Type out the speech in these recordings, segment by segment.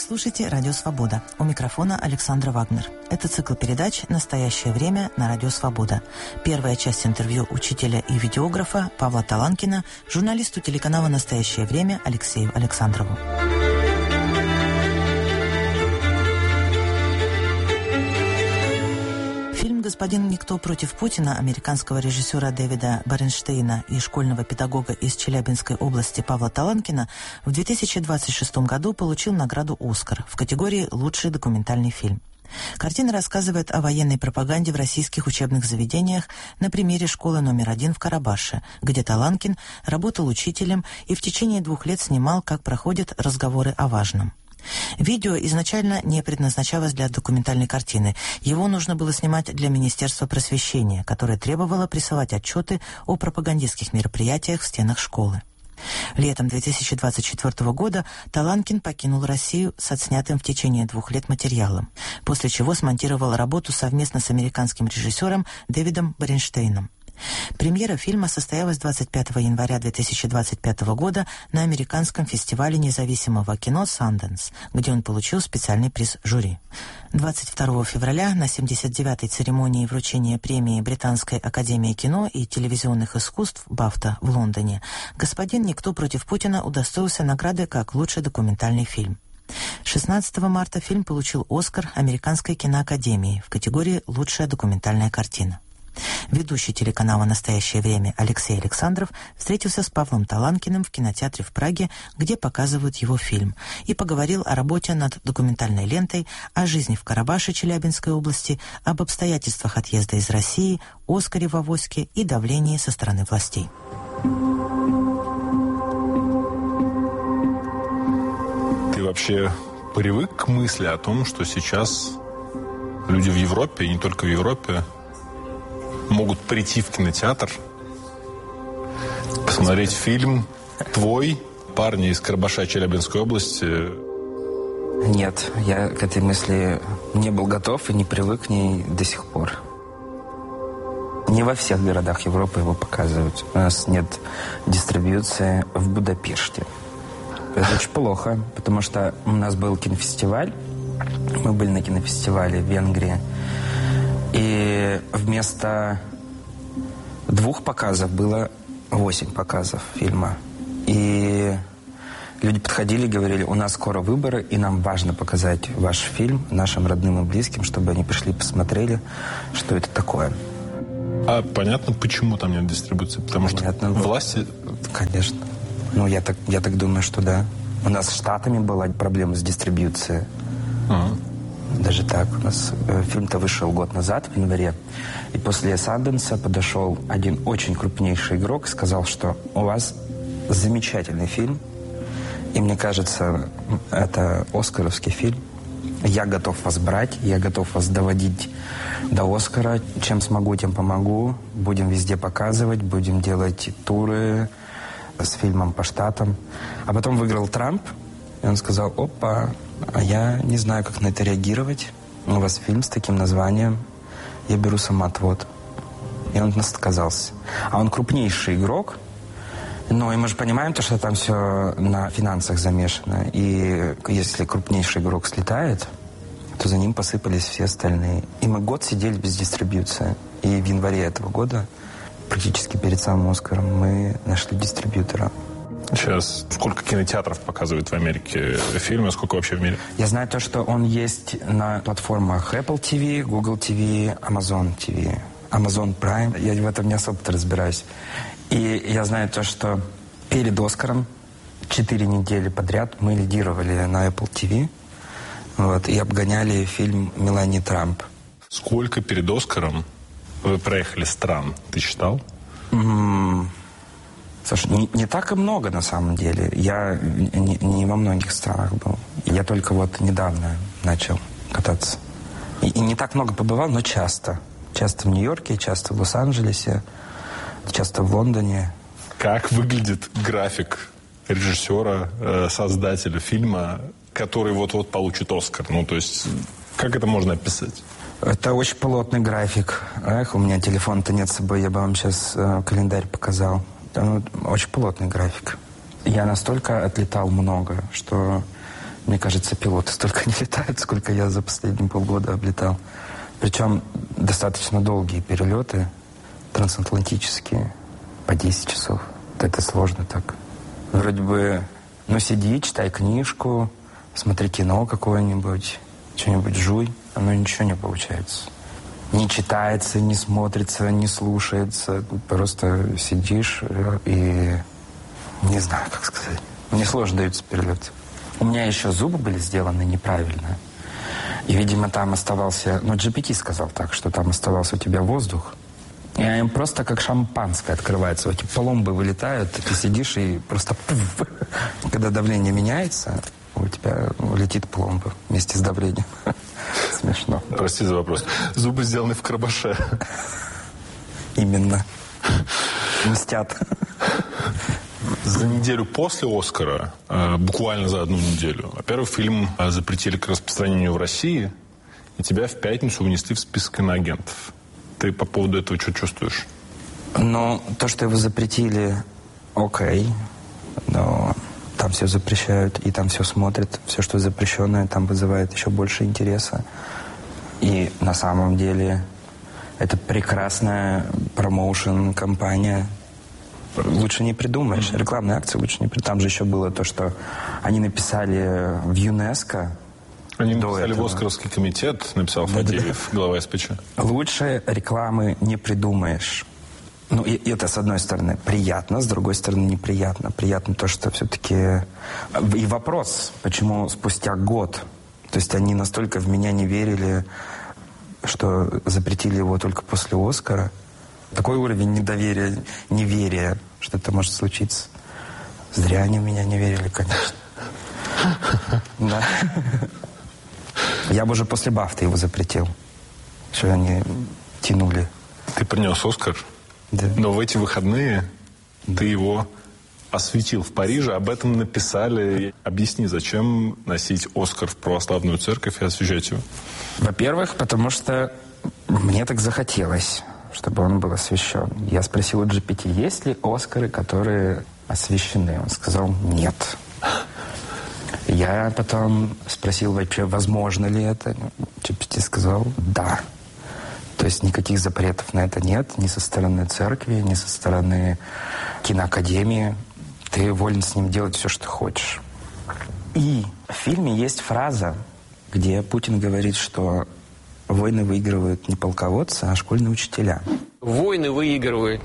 слушаете «Радио Свобода». У микрофона Александра Вагнер. Это цикл передач «Настоящее время» на «Радио Свобода». Первая часть интервью учителя и видеографа Павла Таланкина журналисту телеканала «Настоящее время» Алексею Александрову. Фильм «Господин Никто против Путина» американского режиссера Дэвида Баренштейна и школьного педагога из Челябинской области Павла Таланкина в 2026 году получил награду «Оскар» в категории «Лучший документальный фильм». Картина рассказывает о военной пропаганде в российских учебных заведениях на примере школы номер 1 в Карабаше, где Таланкин работал учителем и в течение 2 лет снимал, как проходят разговоры о важном. Видео изначально не предназначалось для документальной картины. Его нужно было снимать для Министерства просвещения, которое требовало присылать отчеты о пропагандистских мероприятиях в стенах школы. Летом 2024 года Таланкин покинул Россию с отснятым в течение 2 лет материалом, после чего смонтировал работу совместно с американским режиссером Дэвидом Баренштейном. Премьера фильма состоялась 25 января 2025 года на американском фестивале независимого кино «Санденс», где он получил специальный приз жюри. 22 февраля на 79-й церемонии вручения премии Британской академии кино и телевизионных искусств «Бафта» в Лондоне «Господин Никто против Путина» удостоился награды как лучший документальный фильм. 16 марта фильм получил «Оскар» Американской киноакадемии в категории «Лучшая документальная картина». Ведущий телеканала «Настоящее время» Алексей Александров встретился с Павлом Таланкиным в кинотеатре в Праге, где показывают его фильм, и поговорил о работе над документальной лентой, о жизни в Карабаше Челябинской области, об обстоятельствах отъезда из России, «Оскаре» в авоське и давлении со стороны властей. Ты вообще привык к мысли о том, что сейчас люди в Европе, и не только в Европе, могут прийти в кинотеатр, посмотреть фильм твой, парни из Карабаша Челябинской области? Нет, я к этой мысли не был готов и не привык к ней до сих пор. Не во всех городах Европы его показывают. У нас нет дистрибьюции в Будапеште. Это очень плохо, потому что у нас был кинофестиваль. Мы были на кинофестивале в Венгрии. И вместо 2 показов было 8 показов фильма. И люди подходили и говорили: у нас скоро выборы, и нам важно показать ваш фильм нашим родным и близким, чтобы они пришли и посмотрели, что это такое. А понятно, почему там нет дистрибуции? Потому понятно, что власти... Конечно. Ну, я так думаю, что да. У нас с Штатами была проблема с дистрибьюцией. Даже так. У нас фильм-то вышел год назад, в январе. И после Санденса подошел один очень крупнейший игрок, сказал, что у вас замечательный фильм. И мне кажется, это оскаровский фильм. Я готов вас брать, я готов вас доводить до Оскара. Чем смогу, тем помогу. Будем везде показывать, будем делать туры с фильмом по штатам. А потом выиграл Трамп, и он сказал: опа, а я не знаю, как на это реагировать. У вас фильм с таким названием. Я беру самоотвод. И он от нас отказался. А он крупнейший игрок. Ну, и мы же понимаем, что там все на финансах замешано. И если крупнейший игрок слетает, то за ним посыпались все остальные. И мы год сидели без дистрибьюции. И в январе этого года, практически перед самым Оскаром, мы нашли дистрибьютора. Сейчас сколько кинотеатров показывают в Америке фильмы, сколько вообще в мире? Я знаю то, что он есть на платформах Apple TV, Google TV, Amazon TV, Amazon Prime. Я в этом не особо-то разбираюсь. И я знаю то, что перед Оскаром 4 недели подряд мы лидировали на Apple TV и обгоняли фильм Мелании Трамп. Сколько перед Оскаром вы проехали стран? Ты считал? Слушай, не так и много на самом деле. Я не во многих странах был. Я только недавно начал кататься. И не так много побывал, но часто. Часто в Нью-Йорке, часто в Лос-Анджелесе, часто в Лондоне. Как выглядит график режиссера, создателя фильма, который вот-вот получит Оскар? Ну, то есть, как это можно описать? Это очень плотный график. У меня телефона-то нет с собой, я бы вам сейчас календарь показал. Очень плотный график. Я настолько отлетал много, что Мне кажется, пилоты столько не летают, сколько я за последние полгода облетал. Причем достаточно долгие перелеты, трансатлантические, по 10 часов. Это сложно так. Вроде бы, сиди, читай книжку, смотри кино какое-нибудь, что-нибудь жуй, оно ничего не получается. Не читается, не смотрится, не слушается. Просто сидишь и не знаю, как сказать. Мне сложно даются перелеты. У меня еще зубы были сделаны неправильно. И, видимо, там оставался... GPT сказал так, что там оставался у тебя воздух. И им просто как шампанское открывается. Эти пломбы вылетают, ты сидишь и просто... Когда давление меняется, у тебя летит пломба вместе с давлением. Смешно. Прости за вопрос. Зубы сделаны в Карабаше. Именно. Мстят. За неделю после «Оскара», буквально за одну неделю, во-первых, фильм запретили к распространению в России, и тебя в пятницу внесли в список иноагентов. Ты по поводу этого что чувствуешь? То, что его запретили, окей, но там все запрещают, и там все смотрят, все, что запрещенное, там вызывает еще больше интереса. И на самом деле это прекрасная промоушен-компания. Лучше не придумаешь. Рекламные акции лучше не придумаешь. Там же еще было то, что они написали в ЮНЕСКО. Они написали в Оскаровский комитет, написал Фадеев, глава СПЧ. Лучше рекламы не придумаешь. И это, с одной стороны, приятно, с другой стороны, неприятно. Приятно то, что все-таки... И вопрос, почему спустя год... То есть они настолько в меня не верили, что запретили его только после «Оскара». Такой уровень недоверия, неверия, что это может случиться. Зря они в меня не верили, конечно. Да. Я бы уже после «Бафты» его запретил. Что они тянули. Ты принес «Оскар», да. Но в эти выходные ты его осветил в Париже. Об этом написали. Объясни, зачем носить «Оскар» в православную церковь и освещать его? Во-первых, потому что мне так захотелось, чтобы он был освящен. Я спросил у GPT, есть ли «Оскары», которые освящены. Он сказал, нет. Я потом спросил вообще, возможно ли это. GPT сказал, да. То есть никаких запретов на это нет, ни со стороны церкви, ни со стороны киноакадемии. Ты волен с ним делать все, что хочешь. И в фильме есть фраза, где Путин говорит, что войны выигрывают не полководцы, а школьные учителя. Войны выигрывают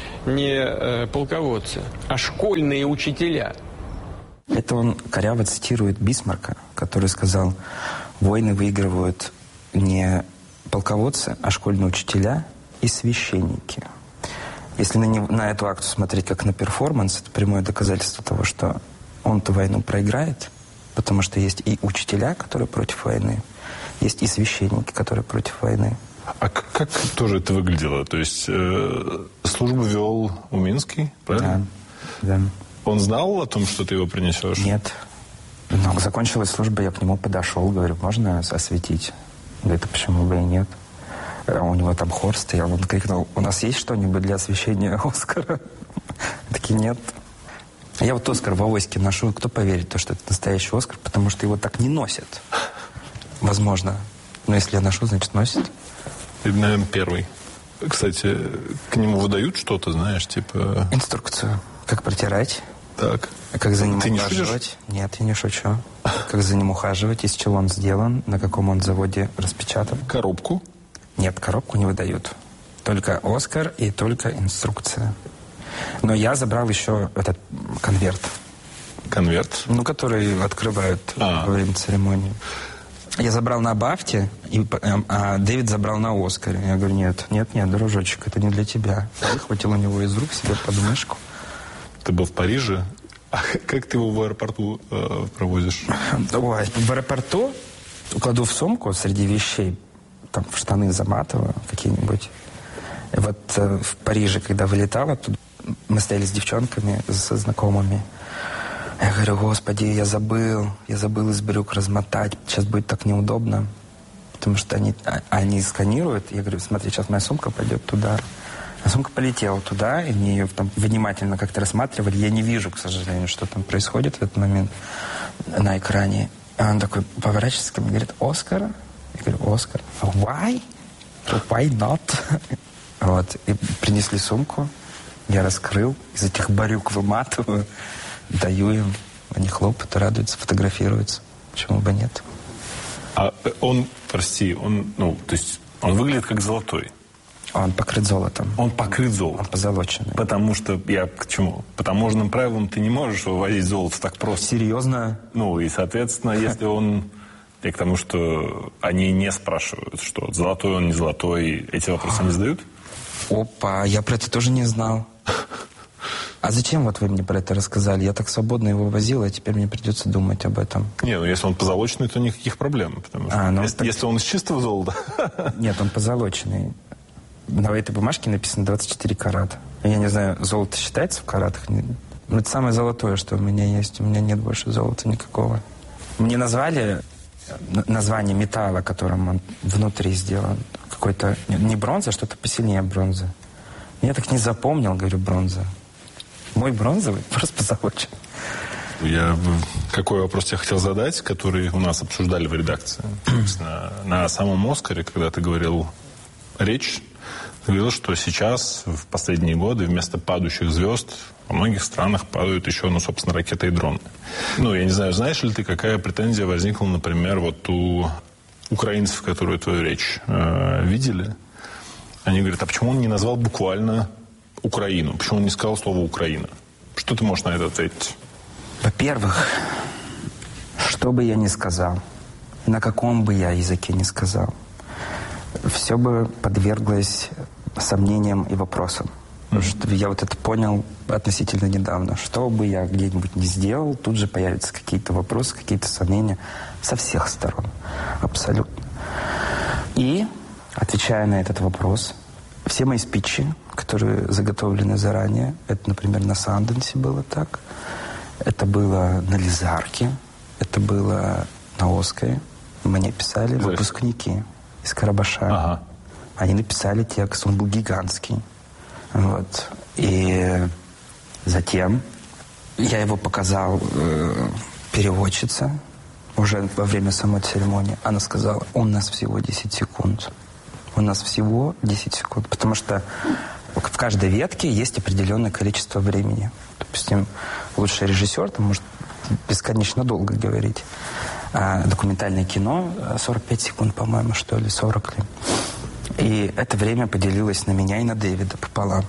не полководцы, а школьные учителя. Это он коряво цитирует Бисмарка, который сказал, войны выигрывают не полководцы, а школьные учителя и священники. Если на эту акцию смотреть как на перформанс, это прямое доказательство того, что он эту войну проиграет, потому что есть и учителя, которые против войны, есть и священники, которые против войны. А как тоже это выглядело? То есть службу вел Уминский, правильно? Да. Он знал о том, что ты его принесешь? Нет. Но закончилась служба, я к нему подошел, говорю, можно осветить? Говорит, а почему бы и нет? У него там хор стоял, он крикнул, у нас есть что-нибудь для освещения «Оскара»? Такие, нет. Я вот «Оскар» в авоське ношу, кто поверит, что это настоящий «Оскар», потому что его так не носят. Возможно. Но если я ношу, значит, носит. Ты, наверное, первый. Кстати, к нему выдают что-то, знаешь, типа... Инструкцию. Как протирать. Так. Как за ним Ты ухаживать. Не шутишь? Нет, я не шучу. Как за ним ухаживать, из чего он сделан, на каком он заводе распечатан. Коробку? Нет, коробку не выдают. Только «Оскар» и только инструкция. Но я забрал еще этот конверт. Конверт? Который открывают во время церемонии. Я забрал на «Бафте», а Дэвид забрал на «Оскаре». Я говорю, нет, дружочек, это не для тебя. Выхватил у него из рук себе подмышку. Ты был в Париже? А как ты его в аэропорту провозишь? Ой, в аэропорту кладу в сумку среди вещей, там в штаны заматываю какие-нибудь. И вот в Париже, когда вылетала, тут мы стояли с девчонками, со знакомыми. Я говорю, господи, я забыл из брюк размотать. Сейчас будет так неудобно, потому что они сканируют. Я говорю, смотри, сейчас моя сумка пойдет туда. А сумка полетела туда, и мне ее там внимательно как-то рассматривали. Я не вижу, к сожалению, что там происходит в этот момент на экране. А он такой поворачивается ко мне и говорит: «Оскар?» Я говорю: «Оскар». «Why? Why not?» Вот. И принесли сумку. Я раскрыл. Из этих барюк выматываю. Даю им. Они хлопают, радуются, фотографируются. Почему бы нет? А он, прости, то есть он выглядит как золотой. Он покрыт золотом. Он покрыт золотом. Он позолоченный. Потому что, я к чему? По таможенным правилам ты не можешь вывозить золото так просто. Серьезно? И, соответственно, если он... Я к тому, что они не спрашивают, что золотой он, не золотой. Эти вопросы не задают? Опа, я про это тоже не знал. А зачем вот вы мне про это рассказали? Я так свободно его возил, а теперь мне придется думать об этом. Не, если он позолоченный, то никаких проблем. Потому что если он из чистого золота... Нет, он позолоченный. На этой бумажке написано 24 карата. Я не знаю, золото считается в каратах? Это самое золотое, что у меня есть. У меня нет больше золота никакого. Мне назвали название металла, которым он внутри сделан. Какой-то не бронза, что-то посильнее бронзы. Я так не запомнил, говорю, бронза. Мой бронзовый просто позолочен. Какой вопрос я хотел задать, который у нас обсуждали в редакции. На самом «Оскаре», когда ты говорил речь, ты говорил, что сейчас, в последние годы, вместо падающих звезд во многих странах падают еще, собственно, ракеты и дроны. Я не знаю, знаешь ли ты, какая претензия возникла, например, вот у украинцев, которые твою речь видели? Они говорят: а почему он не назвал буквально Украину? Почему он не сказал слово «Украина»? Что ты можешь на это ответить? Во-первых, что бы я ни сказал, на каком бы я языке ни сказал, все бы подверглось сомнениям и вопросам. Потому что я вот это понял относительно недавно. Что бы я где-нибудь не сделал, тут же появятся какие-то вопросы, какие-то сомнения со всех сторон. Абсолютно. И, отвечая на этот вопрос, все мои спичи, которые заготовлены заранее, это, например, на Санденсе было так, это было на Лизарке, это было на Оскаре. Мне писали выпускники из Карабаша. Ага. Они написали текст, он был гигантский. Вот. И затем я его показал переводчице уже во время самой церемонии. Она сказала: у нас всего 10 секунд. У нас всего 10 секунд. Потому что в каждой ветке есть определенное количество времени. Допустим, лучший режиссер там может бесконечно долго говорить. А документальное кино 45 секунд, по-моему, что ли, 40 ли. И это время поделилось на меня и на Дэвида пополам.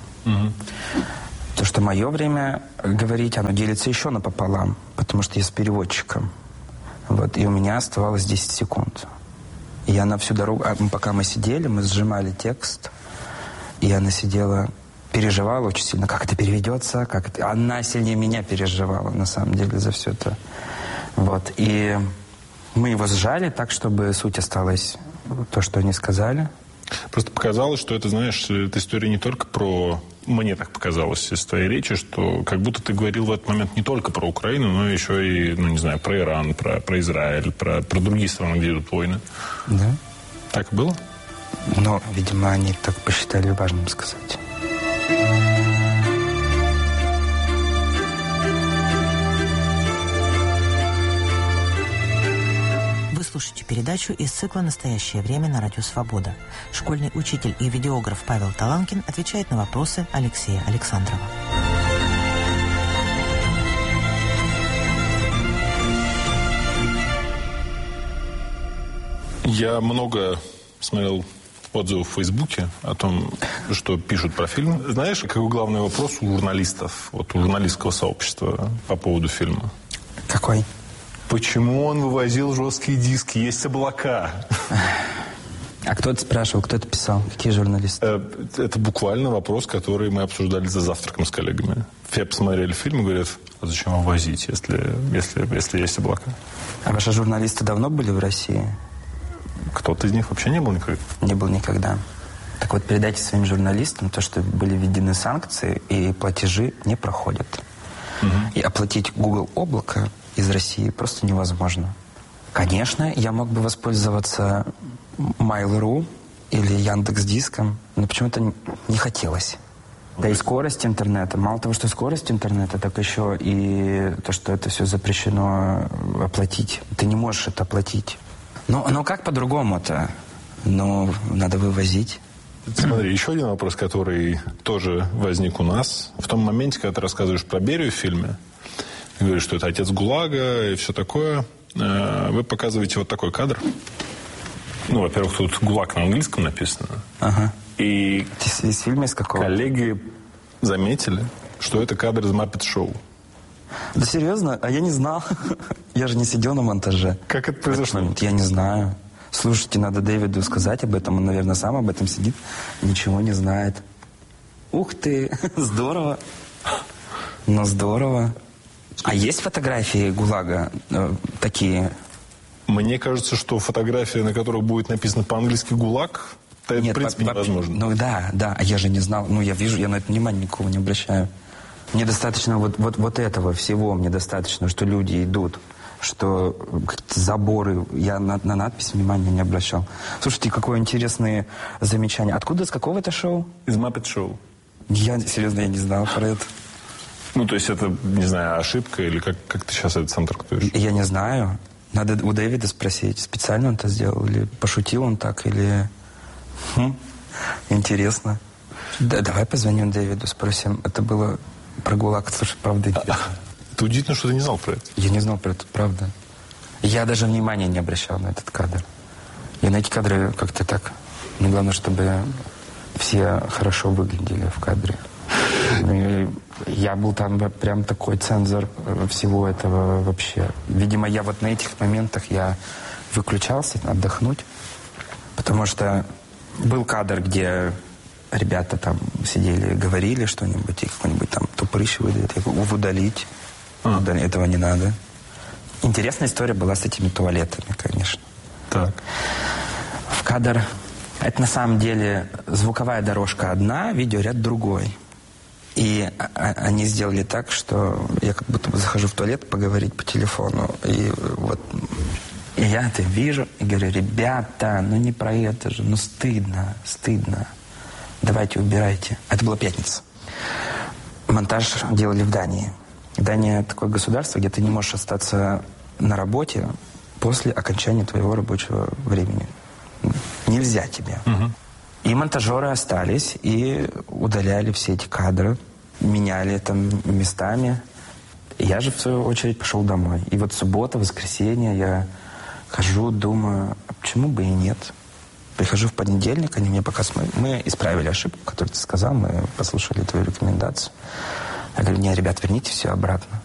То, что мое время говорить, оно делится еще напополам, потому что я с переводчиком. Вот, и у меня оставалось 10 секунд. И она всю дорогу, пока мы сидели, мы сжимали текст, и она сидела, переживала очень сильно, как это переведется, как это... Она сильнее меня переживала, на самом деле, за все это. Вот, и мы его сжали так, чтобы суть осталась то, что они сказали. Просто показалось, что это, знаешь, эта история не только про... Мне так показалось из твоей речи, что как будто ты говорил в этот момент не только про Украину, но еще и, про Иран, про Израиль, про другие страны, где идут войны. Да. Так было? Но, видимо, они так посчитали важным сказать. Слушайте передачу из цикла «Настоящее время» на Радио Свобода. Школьный учитель и видеограф Павел Таланкин отвечает на вопросы Алексея Александрова. Я много смотрел отзывов в Фейсбуке о том, что пишут про фильм. Знаешь, какой главный вопрос у журналистов, у журналистского сообщества по поводу фильма? Какой? Почему он вывозил жесткие диски? Есть облака. А кто это спрашивал? Кто это писал? Какие журналисты? Это буквально вопрос, который мы обсуждали за завтраком с коллегами. Все посмотрели фильм и говорят: а зачем его возить, если есть облака? А ваши журналисты давно были в России? Кто-то из них вообще не был никогда? Не был никогда. Так вот, передайте своим журналистам то, что были введены санкции, и платежи не проходят. И оплатить Google облако из России просто невозможно. Конечно, я мог бы воспользоваться Mail.ru или Яндекс.Диском, но почему-то не хотелось. Да и скорость интернета. Мало того, что скорость интернета, так еще и то, что это все запрещено оплатить. Ты не можешь это оплатить. Но как по-другому-то? Ну, надо вывозить. Смотри, еще один вопрос, который тоже возник у нас. В том моменте, когда ты рассказываешь про Берию в фильме, ты говоришь, что это отец ГУЛАГа и все такое, вы показываете вот такой кадр. Ну, во-первых, тут ГУЛАГ на английском написано. Ага. И из фильма из какого? коллеги заметили, что это кадр из «Маппет Шоу». Да серьезно? А я не знал. Я же не сидел на монтаже. Как это произошло? Я не знаю. Слушайте, надо Дэвиду сказать об этом. Он, наверное, сам об этом сидит. Ничего не знает. Ух ты, здорово. Ну, здорово. А есть фотографии ГУЛАГа такие? Мне кажется, что фотография, на которой будет написано по-английски «ГУЛАГ», это, Нет, в принципе, невозможно. Ну да, а я же не знал. Ну, я вижу, я на это внимания никого не обращаю. Мне достаточно вот этого всего, мне достаточно, что люди идут, что какие-то заборы. Я на надпись внимания не обращал. Слушайте, какое интересное замечание. Откуда, с какого это шоу? Из «Маппет Шоу». Серьезно, я не знал про это. Ну, то есть это, не знаю, ошибка или как ты сейчас это сам трактуешь? Я не знаю. Надо у Дэвида спросить, специально он это сделал, или пошутил он так, или... Интересно. Да, давай позвоним Дэвиду, спросим. Это было про ГУЛАГ. Слушай, правда интересно. Это удивительно, что ты не знал про это. Я не знал про это, правда. Я даже внимания не обращал на этот кадр. Я на эти кадры как-то так... Мне главное, чтобы все хорошо выглядели в кадре. И я был там прям такой цензор всего этого вообще. Видимо, я вот на этих моментах я выключался отдохнуть, потому что был кадр, где ребята там сидели, говорили что-нибудь, и какой-нибудь там тупырыщ выдает. Я говорю, удалить. Этого не надо. Интересная история была с этими туалетами, конечно. Так. В кадр... Это на самом деле звуковая дорожка одна, видеоряд другой. И они сделали так, что я как будто бы захожу в туалет поговорить по телефону. И вот и я это вижу и говорю, ребята, ну не про это же, ну стыдно. Давайте убирайте. Это была пятница. Монтаж делали в Дании. Дания такое государство, где ты не можешь остаться на работе после окончания твоего рабочего времени. Нельзя тебе. И монтажеры остались и удаляли все эти кадры, меняли там местами. Я же, в свою очередь, пошел домой. И вот суббота, воскресенье я хожу, думаю, а почему бы и нет? Прихожу в понедельник, они мне показывают, мы исправили ошибку, которую ты сказал, мы послушали твою рекомендацию. Я говорю, не, ребят, верните все обратно.